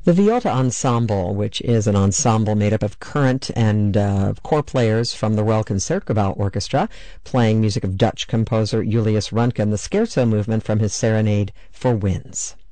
The Viola Ensemble, which is an ensemble made up of current and core players from the Royal Concertgebouw Orchestra, playing music of Dutch composer Julius Röntgen, the Scherzo movement from his Serenade for Winds.